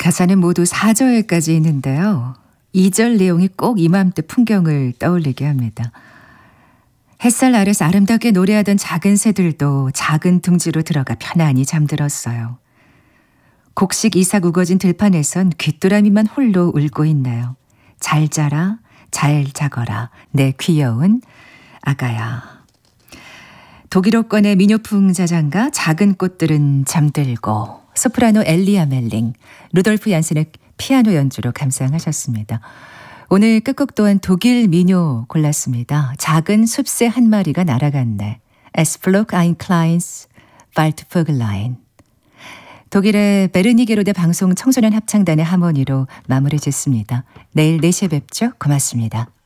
가사는 모두 4절까지 있는데요. 2절 내용이 꼭 이맘때 풍경을 떠올리게 합니다. 햇살 아래서 아름답게 노래하던 작은 새들도 작은 둥지로 들어가 편안히 잠들었어요. 곡식 이삭 우거진 들판에선 귀뚜라미만 홀로 울고 있나요. 잘 자라, 잘 자거라, 내 귀여운 아가야. 독일어권의 민요풍 자장가 작은 꽃들은 잠들고 소프라노 엘리아 멜링, 루돌프 얀센의 피아노 연주로 감상하셨습니다. 오늘 끝곡 또한 독일 민요 골랐습니다. 작은 숲새 한 마리가 날아갔네. Es flog ein kleines Waldvögelein. 독일의 베르니게로대 방송 청소년 합창단의 하모니로 마무리 짓습니다. 내일 4시에 뵙죠. 고맙습니다.